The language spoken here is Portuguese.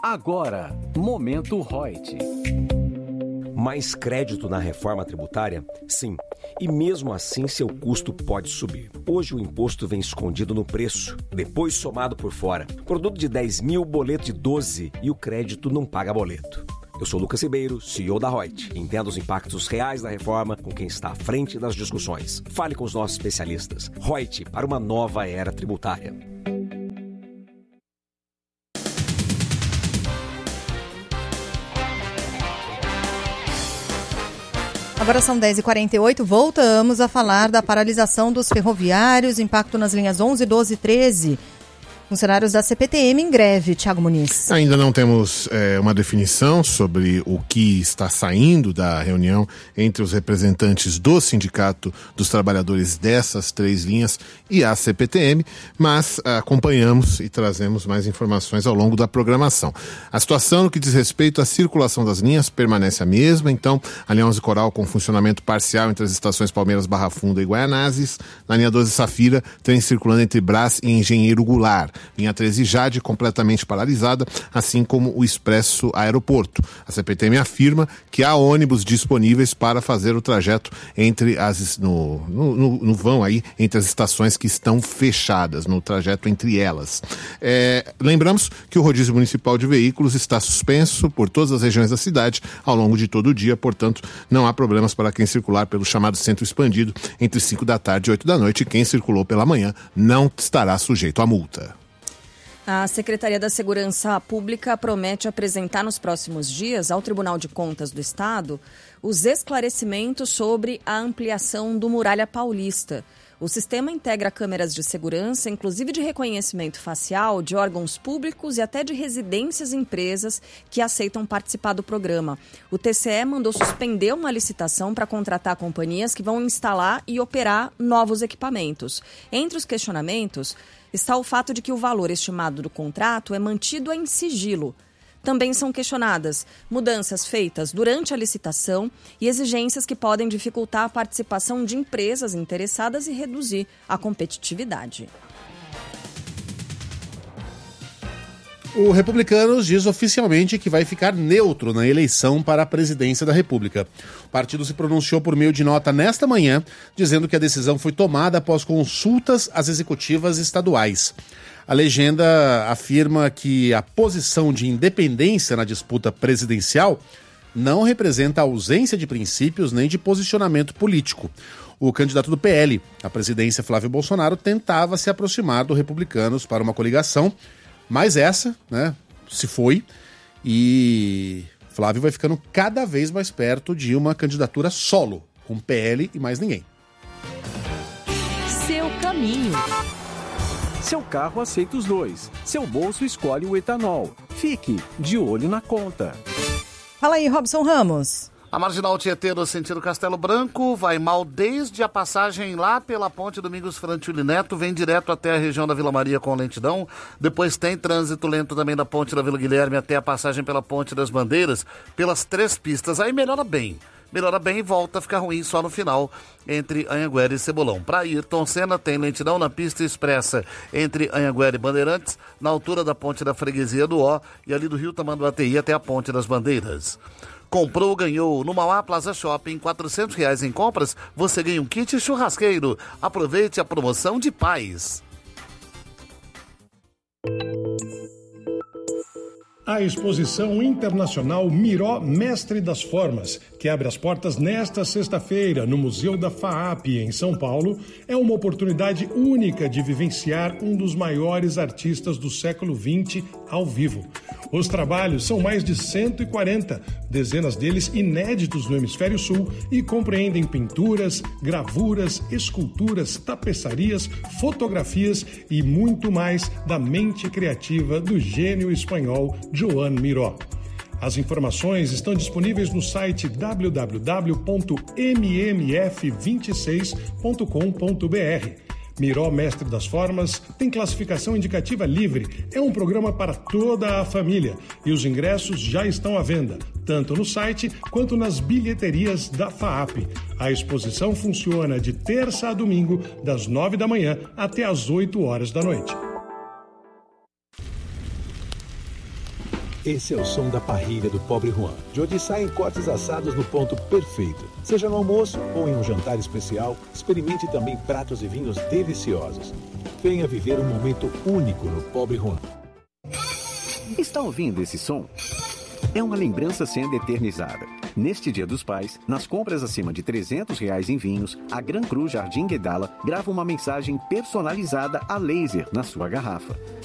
Agora, Momento Reut. Mais crédito na reforma tributária? Sim. E mesmo assim, seu custo pode subir. Hoje o imposto vem escondido no preço, depois somado por fora. Produto de 10 mil, boleto de 12 e o crédito não paga boleto. Eu sou Lucas Ribeiro, CEO da Reut. Entenda os impactos reais da reforma com quem está à frente das discussões. Fale com os nossos especialistas. Reut, para uma nova era tributária. Agora são 10h48, voltamos a falar da paralisação dos ferroviários, impacto nas linhas 11, 12 e 13. Funcionários da CPTM em greve, Thiago Muniz. Ainda não temos uma definição sobre o que está saindo da reunião entre os representantes do Sindicato dos Trabalhadores dessas 3 linhas e a CPTM, mas acompanhamos e trazemos mais informações ao longo da programação. A situação no que diz respeito à circulação das linhas permanece a mesma, então a linha 11 Coral com funcionamento parcial entre as estações Palmeiras, Barra Funda e Guaianazes, na linha 12 Safira, trem circulando entre Brás e Engenheiro Goulart. Linha 13 Jade completamente paralisada, assim como o Expresso Aeroporto. A CPTM afirma que há ônibus disponíveis para fazer o trajeto entre no vão aí, entre as estações que estão fechadas, no trajeto entre elas. Lembramos que o rodízio municipal de veículos está suspenso por todas as regiões da cidade ao longo de todo o dia, portanto, não há problemas para quem circular pelo chamado centro expandido entre 5 da tarde e 8 da noite. Quem circulou pela manhã não estará sujeito à multa. A Secretaria da Segurança Pública promete apresentar nos próximos dias ao Tribunal de Contas do Estado os esclarecimentos sobre a ampliação do Muralha Paulista. O sistema integra câmeras de segurança, inclusive de reconhecimento facial, de órgãos públicos e até de residências e empresas que aceitam participar do programa. O TCE mandou suspender uma licitação para contratar companhias que vão instalar e operar novos equipamentos. Entre os questionamentos está o fato de que o valor estimado do contrato é mantido em sigilo. Também são questionadas mudanças feitas durante a licitação e exigências que podem dificultar a participação de empresas interessadas e reduzir a competitividade. O Republicanos diz oficialmente que vai ficar neutro na eleição para a presidência da República. O partido se pronunciou por meio de nota nesta manhã, dizendo que a decisão foi tomada após consultas às executivas estaduais. A legenda afirma que a posição de independência na disputa presidencial não representa ausência de princípios nem de posicionamento político. O candidato do PL à presidência, Flávio Bolsonaro, tentava se aproximar do Republicanos para uma coligação, mas essa, se foi, e Flávio vai ficando cada vez mais perto de uma candidatura solo, com PL e mais ninguém. Seu caminho. Seu carro aceita os dois. Seu bolso escolhe o etanol. Fique de olho na conta. Fala aí, Robson Ramos. A Marginal Tietê, no sentido Castelo Branco, vai mal desde a passagem lá pela Ponte Domingos Frantili Neto, vem direto até a região da Vila Maria com lentidão. Depois tem trânsito lento também da Ponte da Vila Guilherme até a passagem pela Ponte das Bandeiras, pelas 3 pistas. Aí melhora bem e volta a ficar ruim só no final, entre Anhanguera e Cebolão. Para Ayrton Senna tem lentidão na pista expressa entre Anhanguera e Bandeirantes, na altura da Ponte da Freguesia do Ó e ali do Rio Tamanduateí até a Ponte das Bandeiras. Comprou, ganhou. No Mauá Plaza Shopping, R$400 em compras, você ganha um kit churrasqueiro. Aproveite a promoção de paz. A exposição internacional Miró Mestre das Formas, que abre as portas nesta sexta-feira no Museu da FAAP, em São Paulo, é uma oportunidade única de vivenciar um dos maiores artistas do século XX ao vivo. Os trabalhos são mais de 140, dezenas deles inéditos no Hemisfério Sul e compreendem pinturas, gravuras, esculturas, tapeçarias, fotografias e muito mais da mente criativa do gênio espanhol Joan Miró. As informações estão disponíveis no site www.mmf26.com.br. Miró Mestre das Formas tem classificação indicativa livre. É um programa para toda a família e os ingressos já estão à venda, tanto no site quanto nas bilheterias da FAAP. A exposição funciona de terça a domingo, das 9 da manhã até as 8 horas da noite. Esse é o som da parrilha do Pobre Juan, de onde saem cortes assados no ponto perfeito. Seja no almoço ou em um jantar especial, experimente também pratos e vinhos deliciosos. Venha viver um momento único no Pobre Juan. Está ouvindo esse som? É uma lembrança sendo eternizada. Neste Dia dos Pais, nas compras acima de R$300 em vinhos, a Gran Cru Jardim Guedala grava uma mensagem personalizada a laser na sua garrafa.